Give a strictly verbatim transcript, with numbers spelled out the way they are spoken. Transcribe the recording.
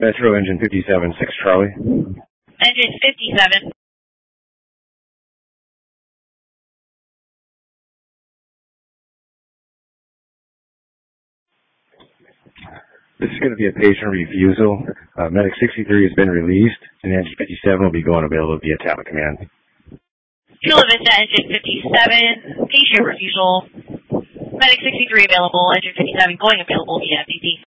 Metro engine fifty-seven, six Charlie. Engine fifty-seven. This is going to be a patient refusal. Uh, Medic sixty-three has been released, and engine fifty-seven will be going available via tablet command. Chula Vista, engine fifty-seven, patient refusal. Medic sixty-three available, engine fifty-seven going available via F D T.